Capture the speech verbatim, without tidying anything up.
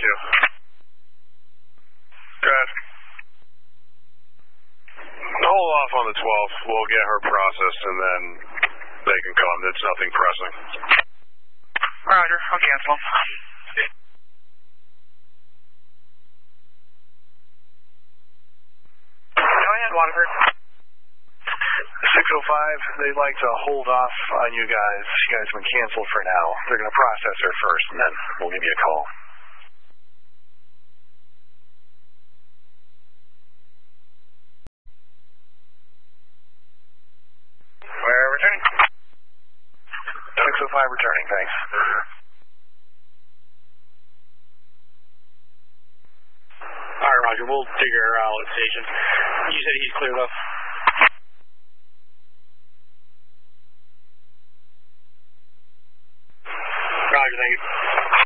you. Good. Hold off on the twelfth. We'll get her processed, and then they can come. It's nothing pressing. Roger. I'll cancel them. Go ahead, Waterford. six oh five, they'd like to hold off on you guys. You guys have been canceled for now. They're going to process her first, and then we'll give you a call. We're returning. six oh five returning, thanks. All right, Roger. We'll figure her out at station. You said he's cleared up. Roger, thank you.